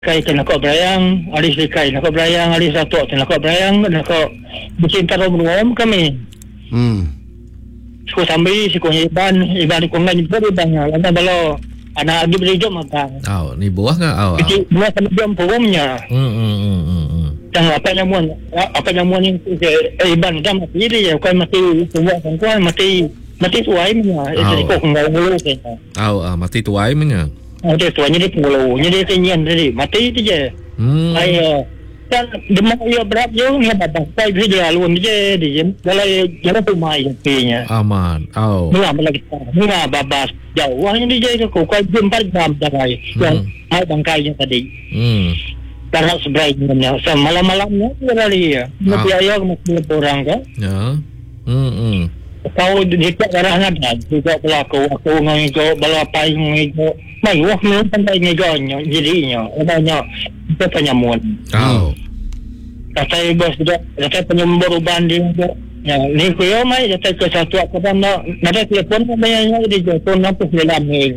Kai kena kau berayang, alis kai nak kau berayang, alis satu kena kau berayang, nak kau bercinta rom kami. Suku sambil suku iban ko nga ni banya, lana balo anak agi beri jom makan. Ni buah ngah Jadi buah sama jom purumnya. Dan apa nyamuan yang iban jam mati dia, kau mati semua kau mati tuai punya. Jadi kau enggak bulu kan. Mati tuai punya. Dia tuanya dia puluh, dia kenyan tadi mati tu je. Dan demam ia berat je ni bapak saya dia laluan je dia jalan rumai punya. Aman. Mula lagi. Mula babas jauh yang dia kau 4 jam dah yang ai bangkainya tadi. Karena sebenarnya malam-malamnya dia lari ya. Mesti ayah mesti orang kan. Ya. Kau dekat arahnya dah juga pelaku aku ngigo balapai ngigo mai wah mun pantai ngigonya jadinya banyak kita penyamun. Kata bos juga kata penyembur banding juga. Ya ni ko yo mai kata ke satu aku dah nak telefon bayarnya di telefon apa dalam ni.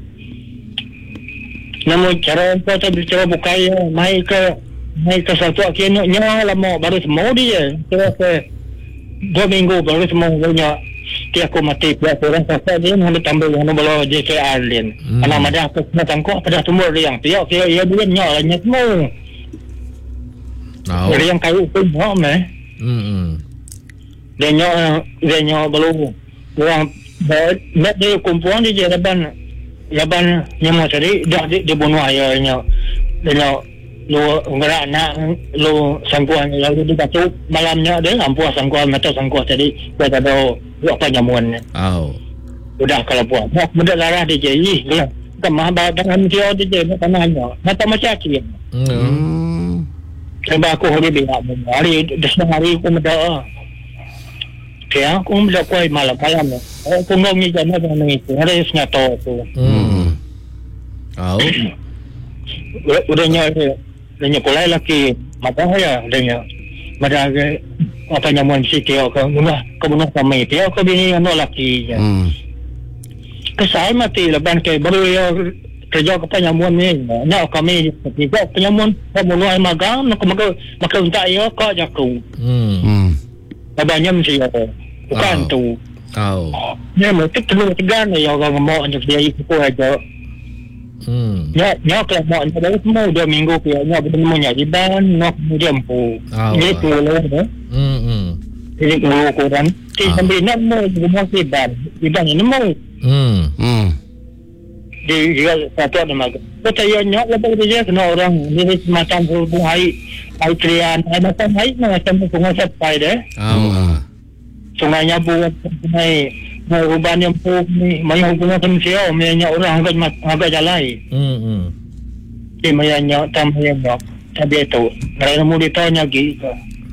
Namun cara kita bicara bukai mai ke satu akhirnya lama baru semua dia. Terus 2 minggu baru semua punya dia aku mati pihak orang kata dia nak tambah yang bala JKR lain. Anak madah aku nak tangkap pada semua yang pihak dia bulan nyalanya semua. Yang kayu pun nyok Dia nyok belum. Orang nak dia kumpulan dia laban yang tadi dia bunuh ayahnya. Dia nyok lu gerak nak lu sangkuan lalu dia tu malamnya dia ampuh sangkuan mata sangkuan tadi dia tak ada apa nyamuan. Udah kalau buat mudah darah dia je dia kemah dengan dia dia tanahnya mata macam dia. Sebab aku hari biar hari desang hari aku muda. Kaya aku muda kau malam aku ngomong jangan dengan itu hari sengato tu. Udah nyok kulai laki mata ya denya mada apa nyamuan sikit ke munah kami dia ke bini anak laki je kesal mati leban ke baru ya kerja ke penyamuan ni nak kami juga penyamuan mulai magang nak maka untuk ya kau jaku lebannya mesti apa bukan tu ni mesti telur tegan ya orang mau untuk dia ikut aja. Nyok lah mak dah semua 2 minggu kayaknya bertemu di ban nak kemudian pu. Ini pulau tu. Jadi kalau kurang, sambil nak mau rumah di ban ini mau. Dia satu ada mak. Percaya nyok lepas dia kena orang ini semacam hubung hai krian, macam hai macam sungai sepai deh. Sungainya buat sungai. Uban yang pun ni banyak hubungan manusia banyak orang agak jalan banyak tambah tapi itu mereka mau ditanya gitu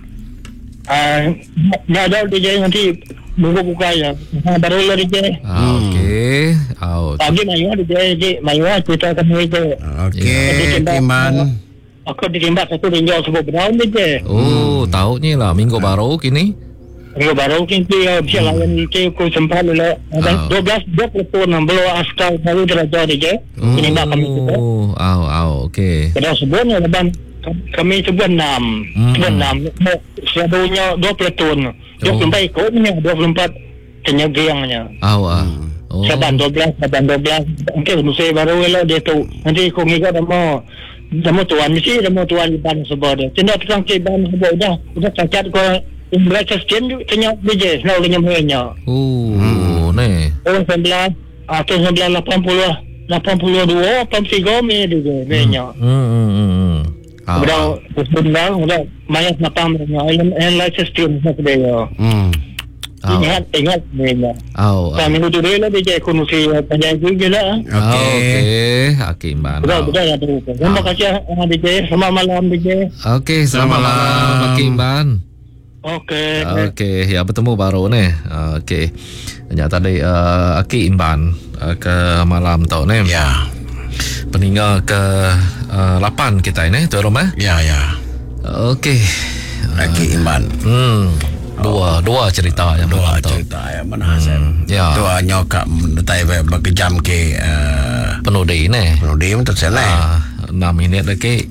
nak ada dia nanti buka ya baru lari je pagi mayu cerita kami itu Iman aku ditembak satu ringgau sebab berapa je tahunya lah minggu baru kini Minggu baru kita bisa lawan aku sempat lah 12 tahun belum askar baru derajat dia ini dah kami kita okey pada sebelumnya leban kami sebuah 6 sebenarnya 20 tahun 24 ikutnya 24 tenyagiangnya saban 12 mungkin musim baru lah dia tu nanti aku ngikut dah tuan mesti dah tuan iban sebab dia tidak terang ke iban sebab udah cacat kau mereka sekian tanya DJ nak dengan mereka. Ni. Orang 19 atau 1982 83 dia mereka. Udah banyak matang mereka. And like system nak dia. Ingat mereka. Kami itu dia lah DJ konusi panjang juga lah. Okey Iman. Udah ya tu. Terima kasih DJ. Selamat malam DJ. Okey selamat malam Iman. Okey, ya bertemu baru ni. Okey. Banyak tadi Aki Imban ke malam tau ni. Ya. Peninggal ke 8 kita ini, Tuan Rumah. Ya. Okey. Aki Imban. Dua cerita yang mana saya. Dua nyokap mentai berkejam ke penudi ni. Penudi betul salah. 6 minit lagi.